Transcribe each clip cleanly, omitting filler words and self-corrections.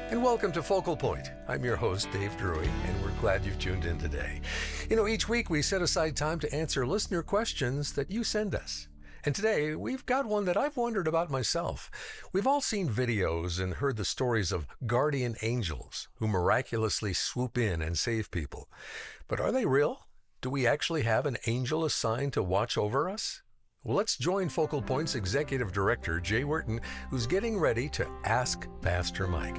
And welcome to Focal Point. I'm your host, Dave Drury, and we're glad you've tuned in today. Each week we set aside time to answer listener questions that you send us. And today we've got one that I've wondered about myself. We've all seen videos and heard the stories of guardian angels who miraculously swoop in and save people. But are they real? Do we actually have an angel assigned to watch over us? Well, let's join Focal Point's Executive Director, Jay Wharton, who's getting ready to ask Pastor Mike.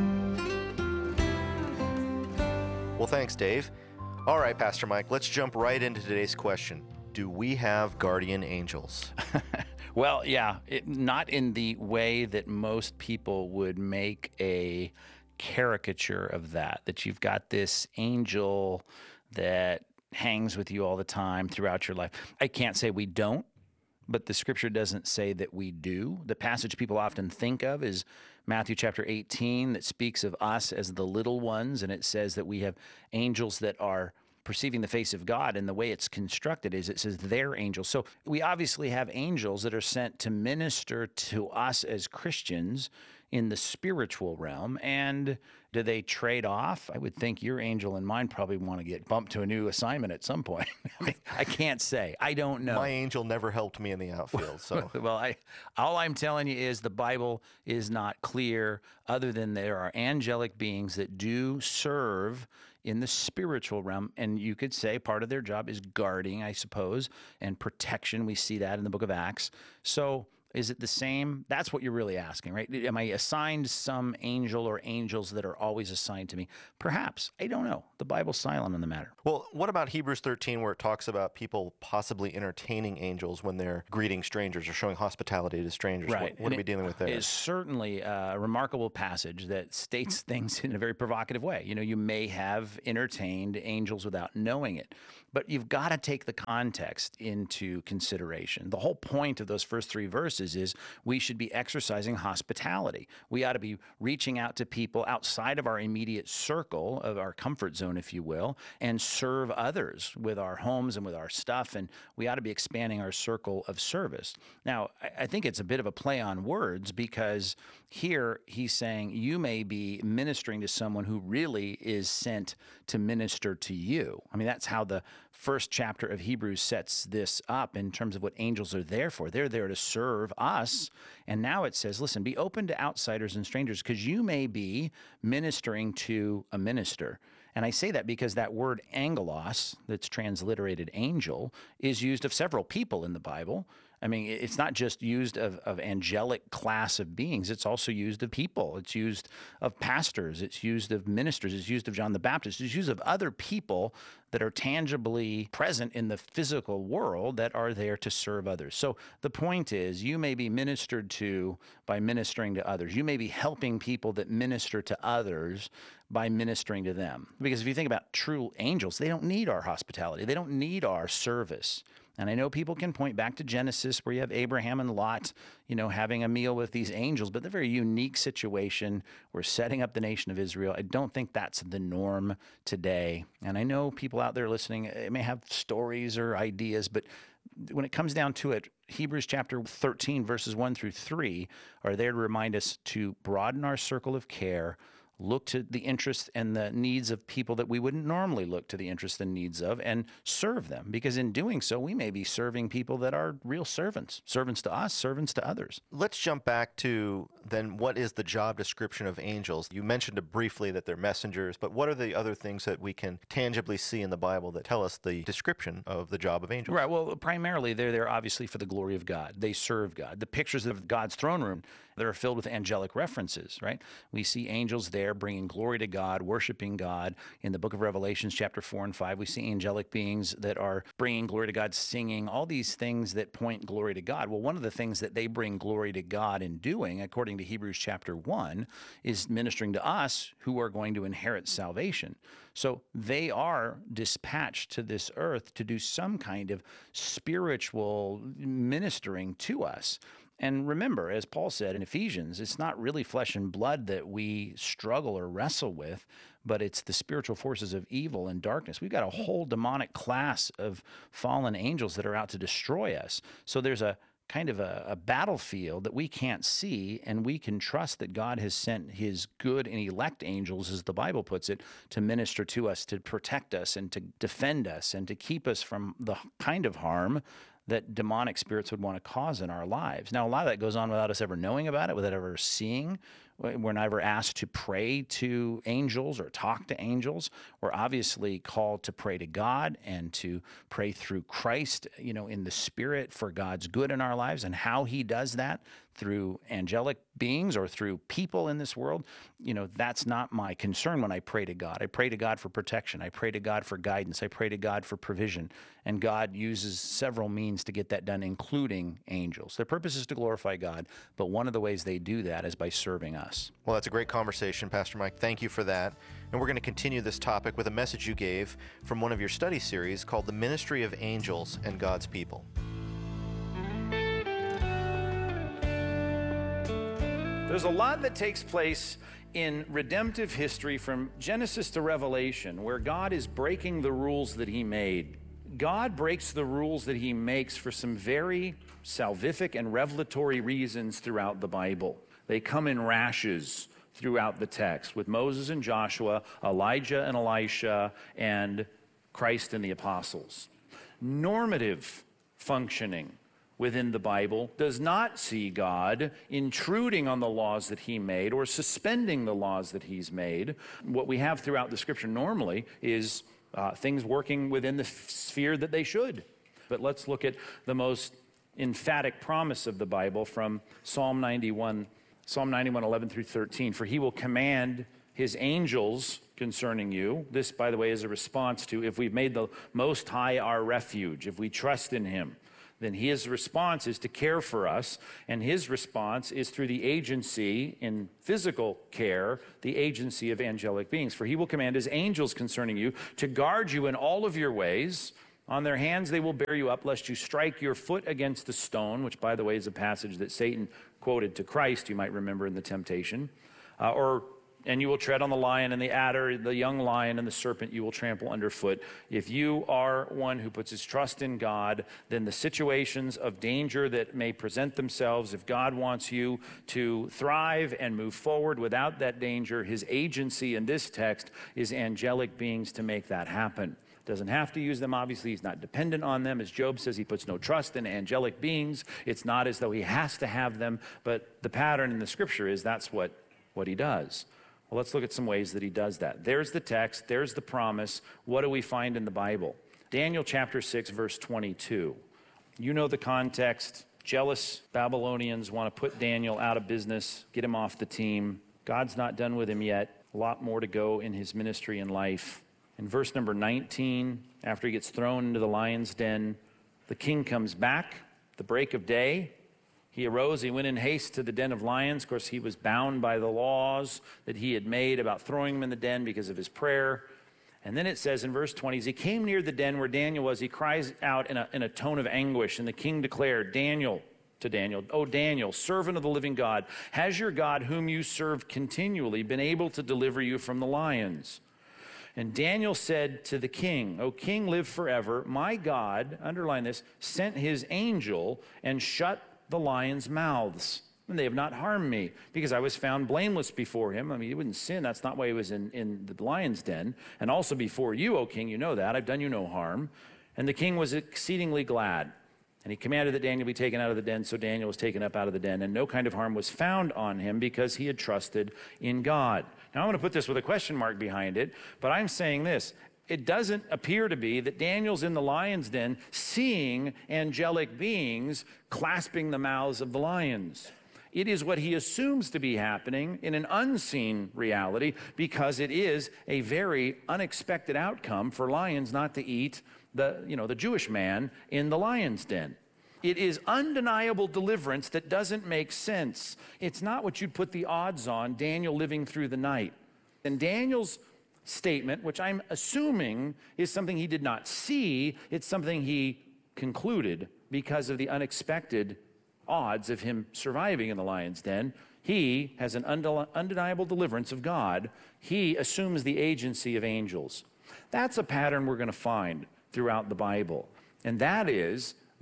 Well, thanks, Dave. All right, Pastor Mike, let's jump right into today's question. Do we have guardian angels? Well, yeah, not in the way that most people would make a caricature of that you've got this angel that hangs with you all the time throughout your life. I can't say we don't, but the scripture doesn't say that we do. The passage people often think of is Matthew chapter 18 that speaks of us as the little ones, and it says that we have angels that are perceiving the face of God, and the way it's constructed is it says they're angels. So we obviously have angels that are sent to minister to us as Christians in the spiritual realm. And do they trade off? I would think your angel and mine probably want to get bumped to a new assignment at some point. I can't say. I don't know. My angel never helped me in the outfield. So, well, all I'm telling you is the Bible is not clear, other than there are angelic beings that do serve in the spiritual realm, and you could say part of their job is guarding, I suppose, and protection. We see that in the book of Acts. So is it the same? That's what you're really asking, right? Am I assigned some angel or angels that are always assigned to me? Perhaps. I don't know. The Bible's silent on the matter. Well, what about Hebrews 13, where it talks about people possibly entertaining angels when they're greeting strangers or showing hospitality to strangers? Right. What are we dealing with there? It is certainly a remarkable passage that states things in a very provocative way. You may have entertained angels without knowing it, but you've got to take the context into consideration. The whole point of those first three verses is we should be exercising hospitality. We ought to be reaching out to people outside of our immediate circle of our comfort zone, if you will, and serve others with our homes and with our stuff. And we ought to be expanding our circle of service. Now, I think it's a bit of a play on words, because here he's saying you may be ministering to someone who really is sent to minister to you. I mean, that's how the first chapter of Hebrews sets this up in terms of what angels are there for. They're there to serve us. And now it says, listen, be open to outsiders and strangers, because you may be ministering to a minister. And I say that because that word angelos, that's transliterated angel, is used of several people in the Bible. I mean, it's not just used of angelic class of beings. It's also used of people. It's used of pastors. It's used of ministers. It's used of John the Baptist. It's used of other people that are tangibly present in the physical world that are there to serve others. So the point is, you may be ministered to by ministering to others. You may be helping people that minister to others by ministering to them. Because if you think about true angels, they don't need our hospitality. They don't need our service. And I know people can point back to Genesis, where you have Abraham and Lot, having a meal with these angels, but they're a very unique situation. We're setting up the nation of Israel. I don't think that's the norm today. And I know people out there listening may have stories or ideas, but when it comes down to it, Hebrews chapter 13, verses 1 through 3 are there to remind us to broaden our circle of care, look to the interests and the needs of people that we wouldn't normally look to the interests and needs of, and serve them. Because in doing so, we may be serving people that are real servants to us, servants to others. Let's jump back to then what is the job description of angels? You mentioned it briefly that they're messengers, but what are the other things that we can tangibly see in the Bible that tell us the description of the job of angels? Right. Well, primarily they're there obviously for the glory of God. They serve God. The pictures of God's throne room that are filled with angelic references, right? We see angels there bringing glory to God, worshiping God. In the book of Revelations, chapter 4 and 5, we see angelic beings that are bringing glory to God, singing, all these things that point glory to God. Well, one of the things that they bring glory to God in doing, according to Hebrews chapter 1, is ministering to us who are going to inherit salvation. So they are dispatched to this earth to do some kind of spiritual ministering to us. And remember, as Paul said in Ephesians, it's not really flesh and blood that we struggle or wrestle with, but it's the spiritual forces of evil and darkness. We've got a whole demonic class of fallen angels that are out to destroy us. So there's a kind of a battlefield that we can't see, and we can trust that God has sent his good and elect angels, as the Bible puts it, to minister to us, to protect us, and to defend us, and to keep us from the kind of harm that demonic spirits would want to cause in our lives. Now, a lot of that goes on without us ever knowing about it, without ever seeing. We're never asked to pray to angels or talk to angels. We're obviously called to pray to God and to pray through Christ, in the Spirit for God's good in our lives, and how he does that through angelic beings or through people in this world. That's not my concern when I pray to God. I pray to God for protection. I pray to God for guidance. I pray to God for provision. And God uses several means to get that done, including angels. Their purpose is to glorify God, but one of the ways they do that is by serving us. Well, that's a great conversation, Pastor Mike. Thank you for that. And we're going to continue this topic with a message you gave from one of your study series called The Ministry of Angels and God's People. There's a lot that takes place in redemptive history from Genesis to Revelation where God is breaking the rules that he made. God breaks the rules that he makes for some very salvific and revelatory reasons throughout the Bible. They come in rashes throughout the text with Moses and Joshua, Elijah and Elisha, and Christ and the apostles. Normative functioning within the Bible does not see God intruding on the laws that he made or suspending the laws that he's made. What we have throughout the scripture normally is things working within the sphere that they should. But let's look at the most emphatic promise of the Bible from Psalm 91, 11 through 13. For he will command his angels concerning you. This, by the way, is a response to if we've made the Most High our refuge, if we trust in him, then his response is to care for us, and his response is through the agency in physical care, the agency of angelic beings. For he will command his angels concerning you to guard you in all of your ways. On their hands they will bear you up, lest you strike your foot against a stone, which, by the way, is a passage that Satan quoted to Christ, you might remember in the temptation. And you will tread on the lion and the adder, the young lion and the serpent you will trample underfoot. If you are one who puts his trust in God, then the situations of danger that may present themselves, if God wants you to thrive and move forward without that danger, his agency in this text is angelic beings to make that happen. Doesn't have to use them, obviously. He's not dependent on them. As Job says, he puts no trust in angelic beings. It's not as though he has to have them, but the pattern in the scripture is that's what he does. Well, let's look at some ways that he does that. There's the text. There's the promise. What do we find in the Bible? Daniel chapter 6, verse 22. You know the context. Jealous Babylonians want to put Daniel out of business, get him off the team. God's not done with him yet. A lot more to go in his ministry and life. In verse number 19, after he gets thrown into the lion's den, the king comes back, the break of day. He arose, he went in haste to the den of lions. Of course, he was bound by the laws that he had made about throwing him in the den because of his prayer. And then it says in verse 20, as he came near the den where Daniel was, he cries out in a tone of anguish. And the king declared, Daniel, "O Daniel, servant of the living God, has your God, whom you served continually, been able to deliver you from the lions?" And Daniel said to the king, "O king, live forever. My God," underline this, "sent his angel and shut the lions' mouths, and they have not harmed me, because I was found blameless before him." I mean, he wouldn't sin. That's not why he was in the lion's den. "And also before you, O king, you know that. I've done you no harm." And the king was exceedingly glad. And he commanded that Daniel be taken out of the den. So Daniel was taken up out of the den, and no kind of harm was found on him because he had trusted in God. Now, I'm going to put this with a question mark behind it, but I'm saying this. It doesn't appear to be that Daniel's in the lion's den seeing angelic beings clasping the mouths of the lions. It is what he assumes to be happening in an unseen reality, because it is a very unexpected outcome for lions not to eat the Jewish man in the lion's den. It is undeniable deliverance that doesn't make sense. It's not what you'd put the odds on, Daniel living through the night. And Daniel's statement, which I'm assuming is something he did not see, it's something he concluded because of the unexpected odds of him surviving in the lion's den. He has an undeniable deliverance of God. He assumes the agency of angels. That's a pattern we're going to find throughout the Bible. And that is that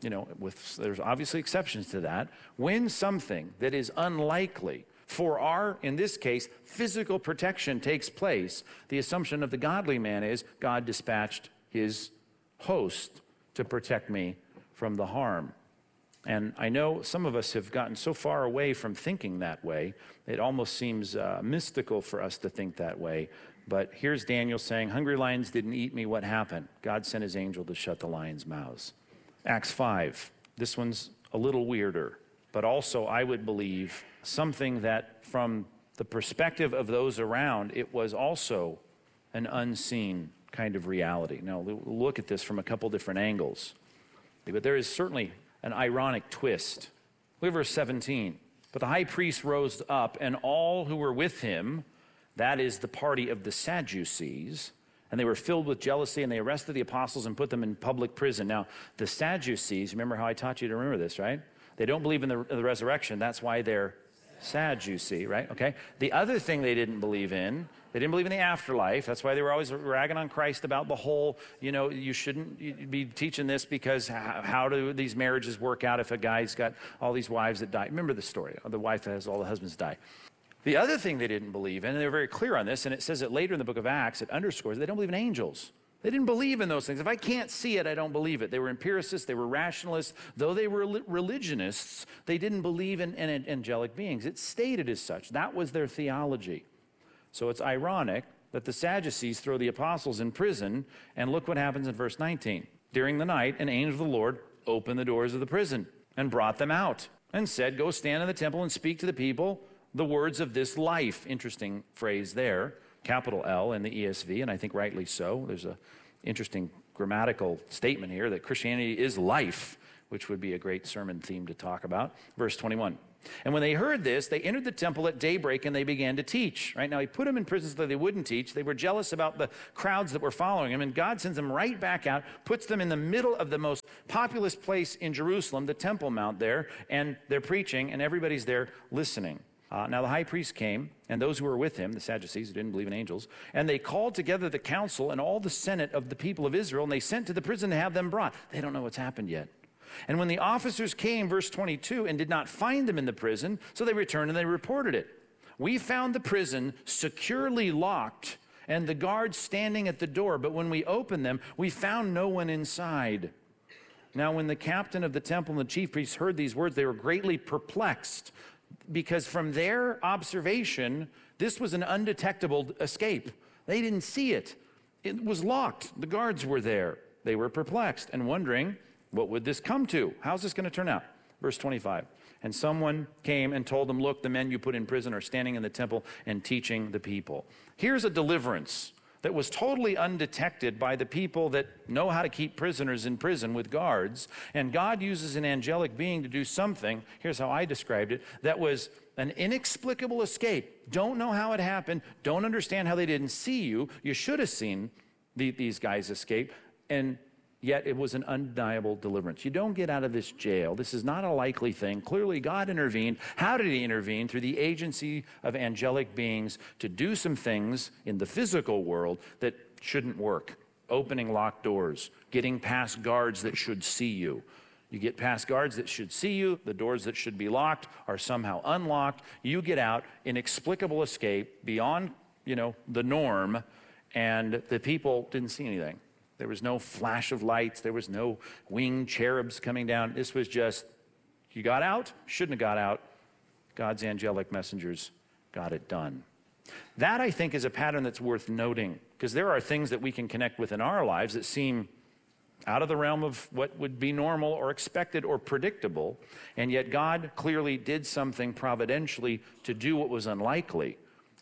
there's obviously exceptions to that, when something that is unlikely for our, in this case, physical protection takes place, the assumption of the godly man is God dispatched his host to protect me from the harm. And I know some of us have gotten so far away from thinking that way, it almost seems mystical for us to think that way. But here's Daniel saying, hungry lions didn't eat me. What happened? God sent his angel to shut the lions' mouths. Acts 5. This one's a little weirder, but also I would believe something that from the perspective of those around, it was also an unseen kind of reality. Now, we'll look at this from a couple different angles. But there is certainly an ironic twist. Look at verse 17. But the high priest rose up, and all who were with him, that is the party of the Sadducees, and they were filled with jealousy, and they arrested the apostles and put them in public prison. Now, the Sadducees, remember how I taught you to remember this, right? They don't believe in the resurrection. That's why they're sad, you see, right? Okay. The other thing they didn't believe in, they didn't believe in the afterlife. That's why they were always ragging on Christ about the whole, you shouldn't be teaching this because how do these marriages work out if a guy's got all these wives that die? Remember the story, the wife that has all the husbands die. The other thing they didn't believe in, and they're very clear on this, and it says it later in the book of Acts, it underscores, they don't believe in angels. They didn't believe in those things. If I can't see it, I don't believe it. They were empiricists, they were rationalists. Though they were religionists, they didn't believe in angelic beings. It's stated as such. That was their theology. So it's ironic that the Sadducees throw the apostles in prison, and look what happens in verse 19. During the night, an angel of the Lord opened the doors of the prison and brought them out and said, go stand in the temple and speak to the people the words of this life. Interesting phrase there. Capital L in the ESV, and I think rightly so. There's an interesting grammatical statement here that Christianity is life, which would be a great sermon theme to talk about. Verse 21. And when they heard this, they entered the temple at daybreak and they began to teach. Right now, he put them in prison so that they wouldn't teach. They were jealous about the crowds that were following him, and God sends them right back out, puts them in the middle of the most populous place in Jerusalem, the Temple Mount there, and they're preaching, and everybody's there listening. Now the high priest came, and those who were with him, the Sadducees who didn't believe in angels, and they called together the council and all the senate of the people of Israel, and they sent to the prison to have them brought. They don't know what's happened yet. And when the officers came, verse 22, and did not find them in the prison, so they returned and they reported it. We found the prison securely locked and the guards standing at the door, but when we opened them, we found no one inside. Now when the captain of the temple and the chief priests heard these words, they were greatly perplexed, because from their observation, this was an undetectable escape. They didn't see it. It was locked. The guards were there. They were perplexed and wondering, what would this come to? How's this going to turn out? Verse 25. And someone came and told them, look, the men you put in prison are standing in the temple and teaching the people. Here's a deliverance that was totally undetected by the people that know how to keep prisoners in prison with guards. And God uses an angelic being to do something, here's how I described it, that was an inexplicable escape. Don't know how it happened. Don't understand how they didn't see you. You should have seen these guys escape. And yet it was an undeniable deliverance. You don't get out of this jail. This is not a likely thing. Clearly, God intervened. How did he intervene? Through the agency of angelic beings to do some things in the physical world that shouldn't work. Opening locked doors, getting past guards that should see you. You get past guards that should see you, the doors that should be locked are somehow unlocked. You get out, inexplicable escape beyond, the norm, and the people didn't see anything. There was no flash of lights. There was no winged cherubs coming down. This was just, you got out, shouldn't have got out. God's angelic messengers got it done. That, I think, is a pattern that's worth noting, because there are things that we can connect with in our lives that seem out of the realm of what would be normal or expected or predictable, and yet God clearly did something providentially to do what was unlikely,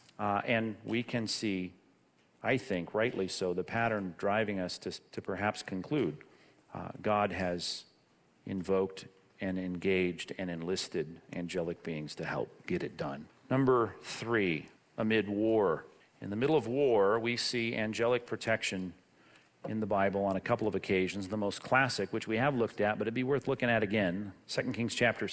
and we can see, I think, rightly so, the pattern driving us to perhaps conclude God has invoked and engaged and enlisted angelic beings to help get it done. Number 3, amid war. In the middle of war, we see angelic protection in the Bible on a couple of occasions. The most classic, which we have looked at, but it'd be worth looking at again, 2 Kings chapter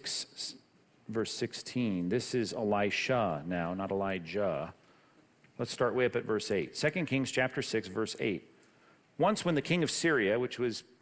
6, verse 16. This is Elisha now, not Elijah. Let's start way up at verse 8. 2 Kings chapter 6, verse 8. Once when the king of Syria, which was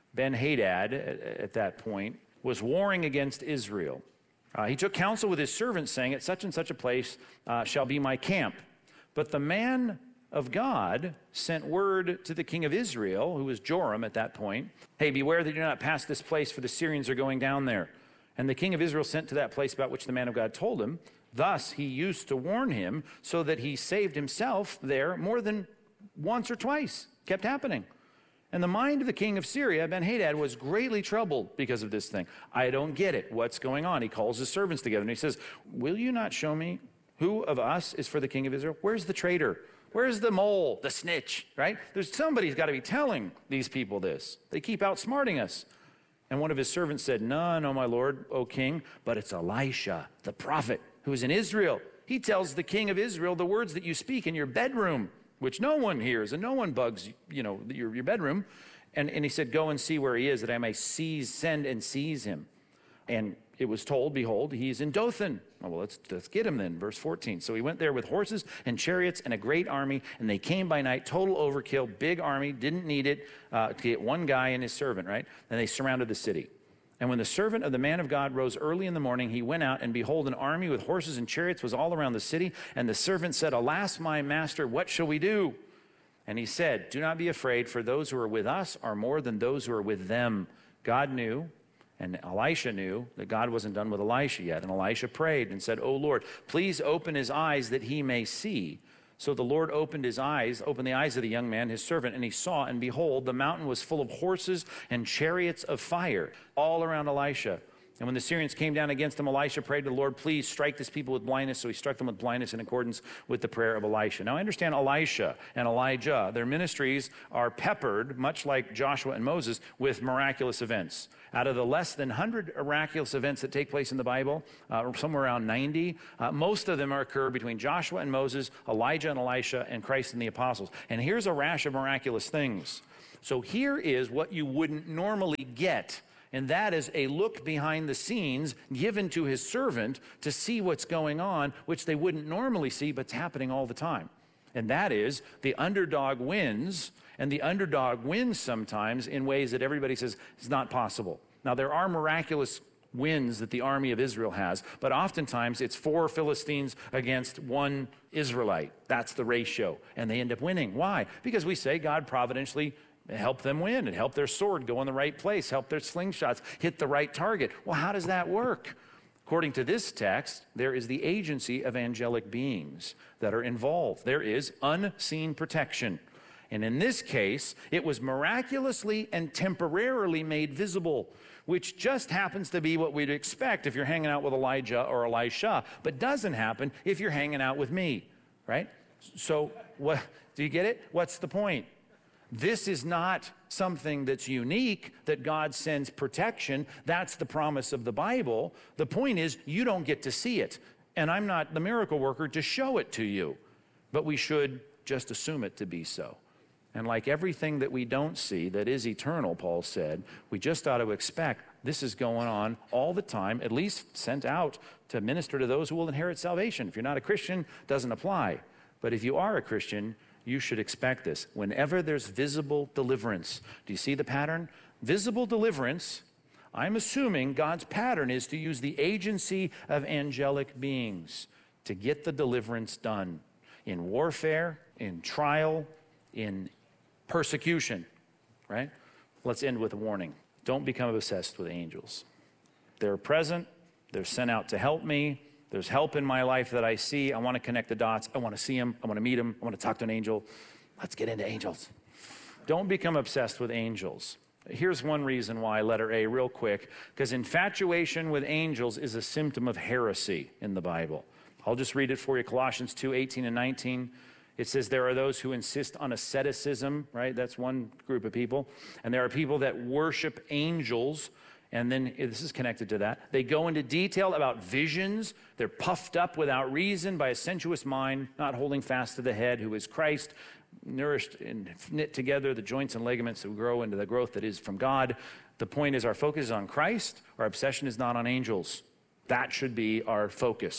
Ben-Hadad, at that point, was warring against Israel. He took counsel with his servants, saying, at such and such a place shall be my camp. But the man of God sent word to the king of Israel, who was Joram at that point, hey, beware that you do not pass this place, for the Syrians are going down there. And the king of Israel sent to that place about which the man of God told him. Thus he used to warn him, so that he saved himself there more than once or twice. Kept happening. And the mind of the king of Syria, Ben-Hadad, was greatly troubled because of this thing. I don't get it. What's going on? He calls his servants together and he says, will you not show me who of us is for the king of Israel? Where's the traitor? Where's the mole, the snitch, right? Somebody's got to be telling these people this. They keep outsmarting us. And one of his servants said, no, my lord, O king, but it's Elisha, the prophet, who is in Israel. He tells the king of Israel the words that you speak in your bedroom, which no one hears and no one bugs, your bedroom. And he said, go and see where he is, that I may send and seize him. And it was told, behold, he's in Dothan. Oh, well, let's get him then, verse 14. So he went there with horses and chariots and a great army, and they came by night, total overkill, big army, didn't need it to get one guy and his servant, right? And they surrounded the city. And when the servant of the man of God rose early in the morning, he went out, and behold, an army with horses and chariots was all around the city. And the servant said, alas, my master, what shall we do? And he said, do not be afraid, for those who are with us are more than those who are with them. God knew, and Elisha knew, that God wasn't done with Elisha yet. And Elisha prayed and said, O Lord, please open his eyes that he may see. So the Lord opened the eyes of the young man, his servant, and he saw, and behold, the mountain was full of horses and chariots of fire all around Elisha. And when the Syrians came down against him, Elisha prayed to the Lord, please strike this people with blindness. So he struck them with blindness in accordance with the prayer of Elisha. Now I understand Elisha and Elijah, their ministries are peppered, much like Joshua and Moses, with miraculous events. Out of the less than 100 miraculous events that take place in the Bible, somewhere around 90, most of them occur between Joshua and Moses, Elijah and Elisha, and Christ and the apostles. And here's a rash of miraculous things. So here is what you wouldn't normally get. And that is a look behind the scenes given to his servant to see what's going on, which they wouldn't normally see, but it's happening all the time. And that is the underdog wins, and the underdog wins sometimes in ways that everybody says is not possible. Now, there are miraculous wins that the army of Israel has, but oftentimes it's 4 Philistines against 1 Israelite. That's the ratio, and they end up winning. Why? Because we say God providentially help them win and help their sword go in the right place, help their slingshots hit the right target. Well, how does that work? According to this text, there is the agency of angelic beings that are involved. There is unseen protection. And in this case, it was miraculously and temporarily made visible, which just happens to be what we'd expect if you're hanging out with Elijah or Elisha, but doesn't happen if you're hanging out with me, right? So what, do you get it? What's the point? This is not something that's unique, that God sends protection. That's the promise of the Bible. The point is, you don't get to see it. And I'm not the miracle worker to show it to you. But we should just assume it to be so. And like everything that we don't see that is eternal, Paul said, we just ought to expect this is going on all the time, at least sent out to minister to those who will inherit salvation. If you're not a Christian, it doesn't apply. But if you are a Christian, you should expect this. Whenever there's visible deliverance, do you see the pattern? Visible deliverance, I'm assuming God's pattern is to use the agency of angelic beings to get the deliverance done in warfare, in trial, in persecution, right? Let's end with a warning. Don't become obsessed with angels. They're present. They're sent out to help me. There's help in my life that I see. I want to connect the dots. I want to see them. I want to meet them. I want to talk to an angel. Let's get into angels. Don't become obsessed with angels. Here's one reason why, letter A, real quick, because infatuation with angels is a symptom of heresy in the Bible. I'll just read it for you. Colossians 2:18 and 19. It says there are those who insist on asceticism, right? That's one group of people. And there are people that worship angels. And then this is connected to that. They go into detail about visions. They're puffed up without reason by a sensuous mind, not holding fast to the head, who is Christ, nourished and knit together the joints and ligaments that grow into the growth that is from God. The point is our focus is on Christ. Our obsession is not on angels. That should be our focus.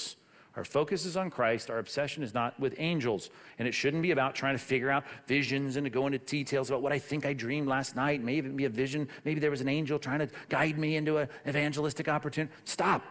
Our focus is on Christ. Our obsession is not with angels. And it shouldn't be about trying to figure out visions and to go into details about what I think I dreamed last night. Maybe it be a vision. Maybe there was an angel trying to guide me into an evangelistic opportunity. Stop.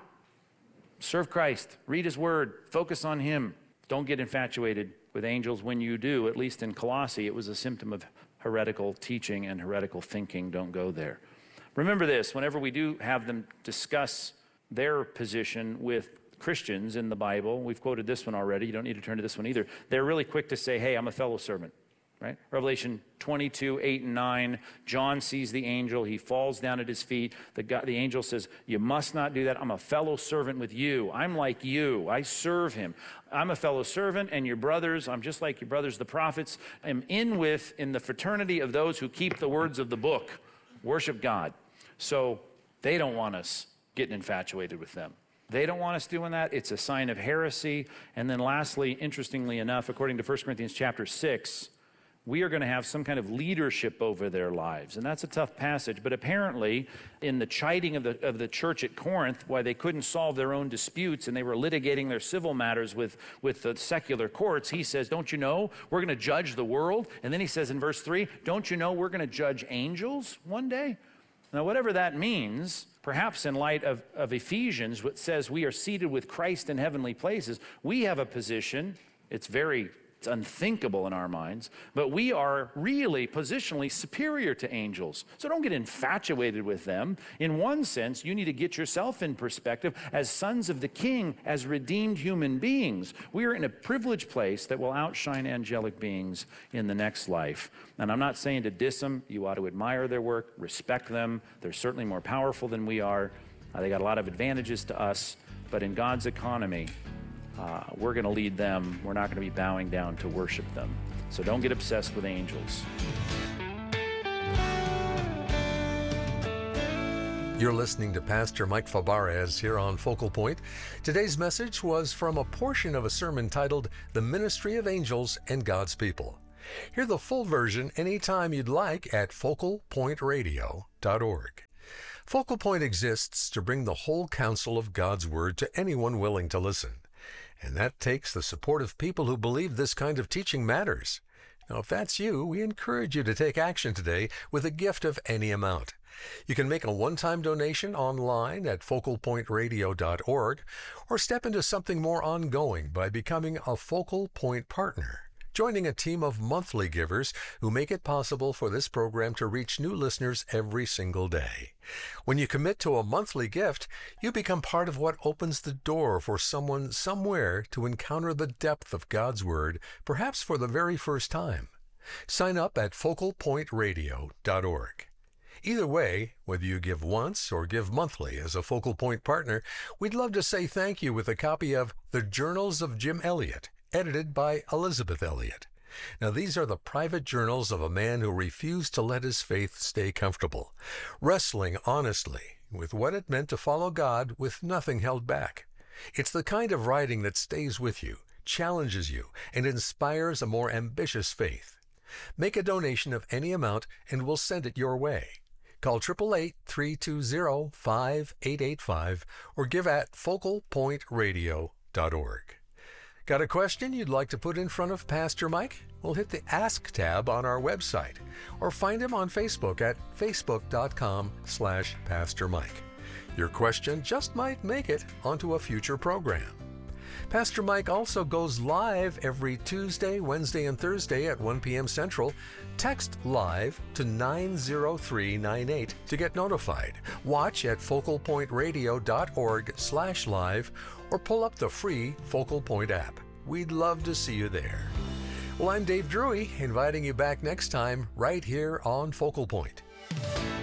Serve Christ. Read his word. Focus on him. Don't get infatuated with angels. When you do, at least in Colossae, it was a symptom of heretical teaching and heretical thinking. Don't go there. Remember this, whenever we do have them discuss their position with Christians in the Bible, we've quoted this one already, you don't need to turn to this one either, they're really quick to say, hey, I'm a fellow servant, right? Revelation 22, 8 and 9, John sees the angel, he falls down at his feet, the angel says, you must not do that, I'm a fellow servant with you, I'm like you, I serve him. I'm a fellow servant, and your brothers, I'm just like your brothers, the prophets, I'm in the fraternity of those who keep the words of the book, worship God. So they don't want us getting infatuated with them. They don't want us doing that. It's a sign of heresy. And then lastly, interestingly enough, according to 1 Corinthians chapter 6, we are going to have some kind of leadership over their lives. And that's a tough passage. But apparently, in the chiding of the church at Corinth, why they couldn't solve their own disputes and they were litigating their civil matters with the secular courts, he says, don't you know we're going to judge the world? And then he says in verse 3, don't you know we're going to judge angels one day? Now, whatever that means, perhaps in light of Ephesians, which says we are seated with Christ in heavenly places, we have a position, it's unthinkable in our minds, but we are really positionally superior to angels. So don't get infatuated with them. In one sense, you need to get yourself in perspective as sons of the King, as redeemed human beings. We are in a privileged place that will outshine angelic beings in the next life. And I'm not saying to diss them. You ought to admire their work, respect them. They're certainly more powerful than we are. They got a lot of advantages to us, but in God's economy, we're going to lead them. We're not going to be bowing down to worship them. So don't get obsessed with angels. You're listening to Pastor Mike Fabarez here on Focal Point. Today's message was from a portion of a sermon titled The Ministry of Angels and God's People. Hear the full version anytime you'd like at focalpointradio.org. Focal Point exists to bring the whole counsel of God's Word to anyone willing to listen. And that takes the support of people who believe this kind of teaching matters. Now, if that's you, we encourage you to take action today with a gift of any amount. You can make a one-time donation online at focalpointradio.org or step into something more ongoing by becoming a Focal Point partner, joining a team of monthly givers who make it possible for this program to reach new listeners every single day. When you commit to a monthly gift, you become part of what opens the door for someone somewhere to encounter the depth of God's Word, perhaps for the very first time. Sign up at focalpointradio.org. Either way, whether you give once or give monthly as a Focal Point partner, we'd love to say thank you with a copy of The Journals of Jim Elliot, edited by Elizabeth Elliot. Now, these are the private journals of a man who refused to let his faith stay comfortable, wrestling honestly with what it meant to follow God with nothing held back. It's the kind of writing that stays with you, challenges you, and inspires a more ambitious faith. Make a donation of any amount and we'll send it your way. Call 888-320-5885 or give at focalpointradio.org. Got a question you'd like to put in front of Pastor Mike? Well, hit the Ask tab on our website or find him on Facebook at facebook.com/Pastor Mike. Your question just might make it onto a future program. Pastor Mike also goes live every Tuesday, Wednesday, and Thursday at 1 p.m. Central. Text live to 90398 to get notified. Watch at focalpointradio.org/live or pull up the free Focal Point app. We'd love to see you there. Well, I'm Dave Drury, inviting you back next time right here on Focal Point.